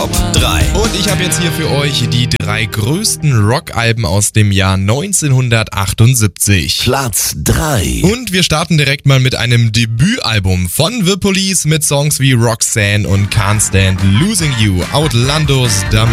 Top 3. Und ich habe jetzt hier für euch die 3 größten Rockalben aus dem Jahr 1978. Platz 3. Und wir starten direkt mal mit einem Debütalbum von The Police mit Songs wie Roxanne und Can't Stand Losing You, Outlandos Dummy.